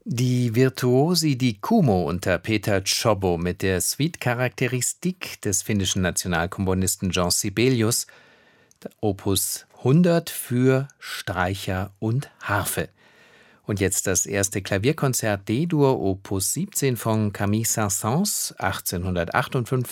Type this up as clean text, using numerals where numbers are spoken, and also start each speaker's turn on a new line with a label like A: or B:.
A: Die Virtuosi di Kumo unter Peter Czobbo mit der Suite Charakteristique des finnischen Nationalkomponisten Jean Sibelius, Opus 100 für Streicher und Harfe. Und jetzt das erste Klavierkonzert D-Dur, Opus 17 von Camille Saint-Saëns, 1858